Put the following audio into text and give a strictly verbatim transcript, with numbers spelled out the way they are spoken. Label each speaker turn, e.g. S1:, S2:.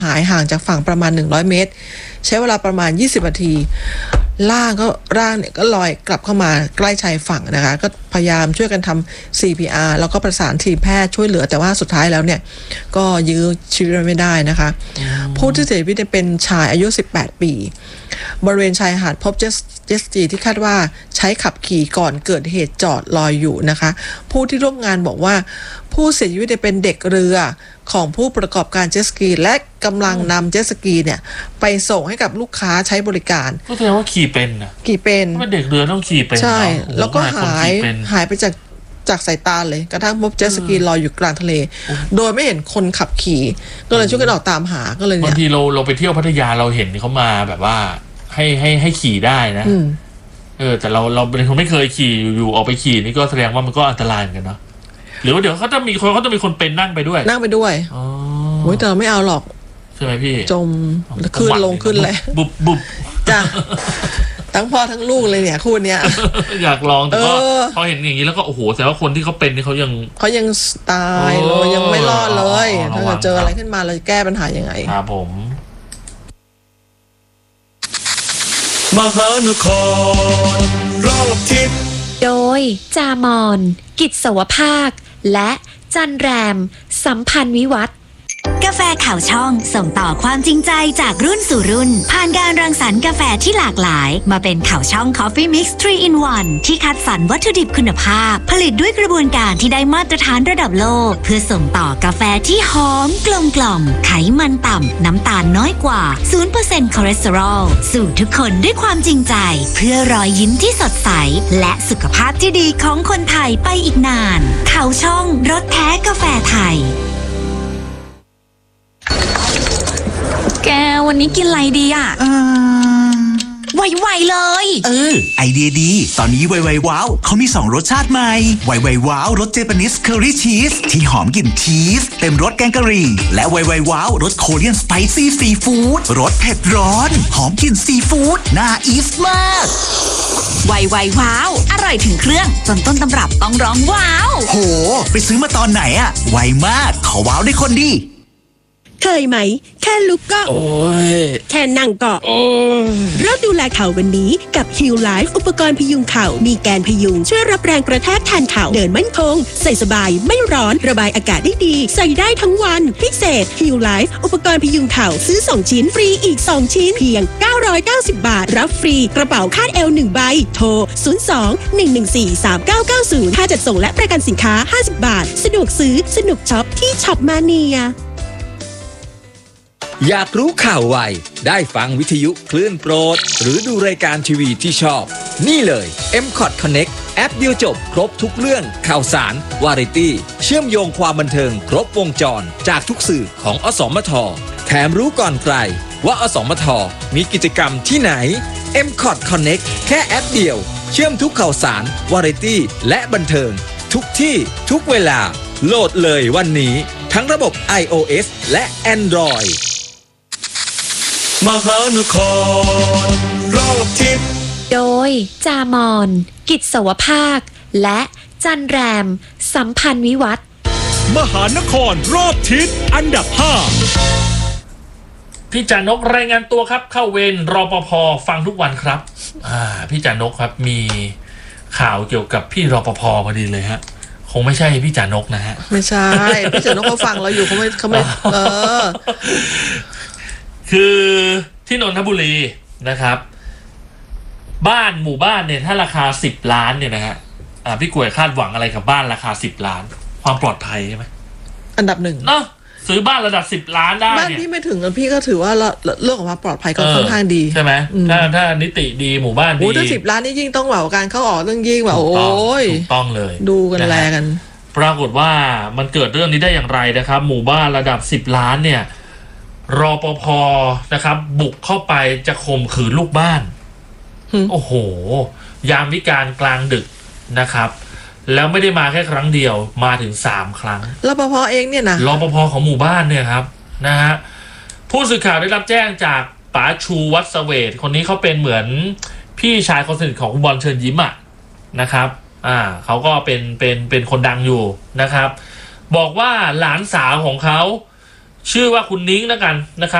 S1: หายห่างจากฝั่งประมาณหนึ่งร้อยเมตรใช้เวลาประมาณยี่สิบนาทีร่างก็ร่างเนี่ยก็ลอยกลับเข้ามาใกล้ชายฝั่งนะคะก็พยายามช่วยกันทำ ซี พี อาร์ แล้วก็ประสานทีมแพทย์ช่วยเหลือแต่ว่าสุดท้ายแล้วเนี่ยก็ยื้อชีวิตไม่ได้นะคะผู้ที่เสียชีวิตเป็นชายอายุสิบแปดปีบริเวณชายหาดพบเจ็ตสกีที่คาดว่าใช้ขับขี่ก่อนเกิดเหตุจอดลอยอยู่นะคะผู้ที่ร่วมงานบอกว่าผู้เสียชีวิตเป็นเด็กเรือของผู้ประกอบการเจ็ตสกีและกำลังนำเจ็ตสกีเนี่ยไปส่งให้กับลูกค้าใช้บริการ
S2: ก็แสดงว่าขี่เป็นนะ
S1: ขี่เป็น
S2: ถ้าเด็กเรือต้องขี่เป็น
S1: ใช่แล้วก็หายหายไปจากจากสายตาเลยกระทั่งพบเจ็ตสกีลอยอยู่กลางทะเลโดยไม่เห็นคนขับขี่ก็เลยช่วยกันออกตามหาก็เลยเนี่ย
S2: บางทีเราเราไปเที่ยวพัทยาเราเห็นเขามาแบบว่าให้ให้ให้ขี่ได้นะเออแต่เราเราเป็นคนไม่เคยขี่อยู่ๆออกไปขี่นี่ก็แสดงว่ามันก็อันตรายเหมือนกันเนาะหรือว่าเดี๋ยวเขาจะมีคนเขาจะมีคนเป็นนั่งไปด้วย
S1: นั่งไปด้วยอ๋อโอ้ยแต่เราไม่เอาหรอก
S2: ใช่ไหมพี่
S1: จมขึ้นลงขึ้นเลย
S2: บุบบุบ
S1: จ้ะทั้งพ่อทั้งลูกเลยเนี่ยคู่เนี้ย
S2: อยากลองแต่ก็พอเห็นอย่างนี้แล้วก็โอ้โหแต่ว่าคนที่เขาเป็นนี่เขายัง
S1: เขายังตายเลยยังไม่รอดเลยถ้าเจออะไรขึ้นมาเราจะแก้ปัญหายังไง
S2: ครับผมมหานครรอบทิศ
S3: โดยจามอนกิจสวภาคและจันแรมสัมพันธ์วิวัฒน์
S4: กาแฟข่าวช่องส่งต่อความจริงใจจากรุ่นสู่รุ่นผ่านการรังสรรค์กาแฟที่หลากหลายมาเป็นข่าวช่อง Coffee Mix ทรี อิน วัน ที่คัดสรรวัตถุดิบคุณภาพผลิตด้วยกระบวนการที่ได้มาตรฐานระดับโลกเพื่อส่งต่อกาแฟที่หอมกลมกล่อมไขมันต่ำน้ำตาลน้อยกว่า ศูนย์เปอร์เซ็นต์ คอเลสเตอรอลสู่ทุกคนด้วยความจริงใจเพื่อรอยยิ้มที่สดใสและสุขภาพที่ดีของคนไทยไปอีกนานข่าวช่องรสแท้กาแฟไทย
S3: แกวันนี้กินอะไรดีอ่ะไวๆเลย
S5: เออไอเดียดีตอนนี้ไวๆว้าวเขามีสองรสชาติใหม่ไวๆว้าวรสเจแปนิสเคอรี่ชีสที่หอมกลิ่นชีสเต็มรสแกงกะหรี่และไวๆว้าวรสโคเรียนสไปซี่ซีฟู้ดรสเผ็ดร้อนหอมกลิ่นซีฟู้ดน่าอีสมาก
S3: ไวๆว้าวอร่อยถึงเครื่องจนต้นตำรับต้องร้องว้าว
S5: โหไปซื้อมาตอนไหนอะไวมากขอว้าวได้คนดี
S6: เคยไหมแค่ลุกก็
S2: โอ้ย
S6: แค่นั่งก็
S2: โอ้ย
S6: เราดูแลเข่าวันนี้กับ Heal Life อุปกรณ์พยุงเข่ามีแกนพยุงช่วยรับแรงกระแทกแทนเข่าเดินมั่นคงใส่สบายไม่ร้อนระบายอากาศได้ดีใส่ได้ทั้งวันพิเศษ Heal Life อุปกรณ์พยุงเข่าซื้อสองชิ้นฟรีอีกสองชิ้นเพียงเก้าร้อยเก้าสิบบาทรับฟรีกระเป๋าคาดเอวหนึ่งใบโทรศูนย์ สอง หนึ่ง หนึ่ง สี่ สาม เก้า เก้า ศูนย์ค่าจัดส่งและประกันสินค้าห้าสิบบาทสะดวกซื้อสนุกช็อปที่ช็อปมาเนีย
S7: อยากรู้ข่าวไวได้ฟังวิทยุคลื่นโปรดหรือดูรายการทีวีที่ชอบนี่เลย เอ็ม คอท Connect แอปเดียวจบครบทุกเรื่องข่าวสารวาไรตี้เชื่อมโยงความบันเทิงครบวงจรจากทุกสื่อของอสมทแถมรู้ก่อนใครว่าอสมทมีกิจกรรมที่ไหน เอ็ม คอท Connect แค่แอปเดียวเชื่อมทุกข่าวสารวาไรตี้และบันเทิงทุกที่ทุกเวลาโหลดเลยวันนี้ทั้งระบบ ไอ โอ เอส และ Android
S2: มหานครรอบทิศ
S3: โดยจามอนกิจสวภาคและจันแรมสัมพันธ์วิวัฒน์
S8: มหานครรอบทิศอันดับห้า
S2: พี่จานกรายงานตัวครับเข้าเวรรปภ.ฟังทุกวันครับอ่าพี่จานกครับมีข่าวเกี่ยวกับพี่รปภ.พอดีเลยฮะคงไม่ใช่พี่จานกนะฮะ
S1: ไม่ใช่พี่จานกเขาฟังเราอยู่เขาไม่เขาไม่เออ
S2: คือที่นนทบุรีนะครับบ้านหมู่บ้านเนี่ยถ้าราคาสิบล้านเนี่ยนะฮะอ่าพี่กล้วยคาดหวังอะไรกับบ้านราคาสิบล้านความปลอดภัยใช่ไหม
S1: อันดับหนึ่ง
S2: เนาะซื้อบ้านระดับสิบล้านได้
S1: บ้านพี่ไม่ถึงแล้วพี่ก็ถือว่าเรื่องของความปลอดภัยก็ค่อนข้างดี
S2: ใช่ไหมถ้าถ้านิติดีหมู่บ้านดี
S1: โอ้ถ้าสิบล้านนี่ยิ่งต้องแบบการเข้าออกต้องยิ่งแบบโอ้ย
S2: ถูกต้องเลย
S1: ดูกันแลกัน
S2: ปรากฏว่ามันเกิดเรื่องนี้ได้อย่างไรนะครับหมู่บ้านระดับสิบล้านเนี่ยรปภ.นะครับบุกเข้าไปจะข่มขืนลูกบ้านโอ้โหยามวิกาลกลางดึกนะครับแล้วไม่ได้มาแค่ครั้งเดียวมาถึงสามครั้ง
S1: รปภ.เองเนี่ยนะ
S2: รปภ.ของหมู่บ้านเนี่ยครับนะฮะผู้สื่อข่าวได้รับแจ้งจากป๋าชูวัดเสวตคนนี้เขาเป็นเหมือนพี่ชายคนสนิทของคุณบอลเชิญยิ้มอ่ะนะครับอ่าเขาก็เป็นเป็นเป็นคนดังอยู่นะครับบอกว่าหลานสาวของเขาชื่อว่าคุณนิ้งแล้วกันนะครับ